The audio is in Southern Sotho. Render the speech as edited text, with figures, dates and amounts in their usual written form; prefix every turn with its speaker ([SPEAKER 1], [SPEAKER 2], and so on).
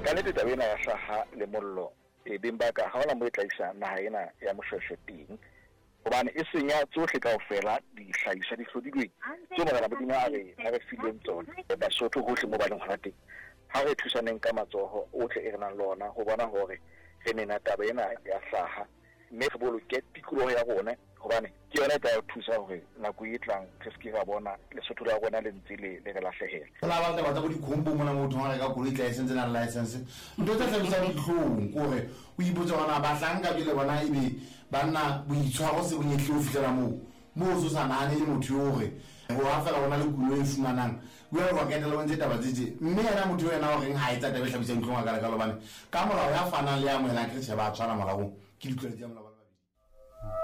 [SPEAKER 1] ka nnete taba ena ya hlaha le mollo beng ba ka ha hona mo e tlaisa naha ena ya Moshweshwe teng hobane e senya tsohle kaofela dihlahiswa di hlodilweng tse mona Modimo a re fileng tsona Basotho hohle mo ba leng hona teng ha re thusaneng ka matsoho ohle e re nang le ona ho bona hore re nena taba ena ya hlaha mme re boloke tikoloho ya rona hobane ke yona tla thusa hore nako e tlang re se ke ra bona Lesotho la rona le ntse le re lahlehela
[SPEAKER 2] la ba tla bo dikhombo mona motho ha re ka koloi license na license ntho tsa tlhabisa ditlhong kore o ipotsa bona ba hlanka bile bona ebe banna boitshwaro se bonyehle o fitlela mo so sanane le motho hore go ha fela bona le kulo e fumanang o ya go ketela bontse taba tse mme yana motho yena hore ha etsa taba tlhabisa ditlhong ka le ka lobane ka molao ya fana le ya moela ke se ba tshwana molao ke ditlhole tsa molao.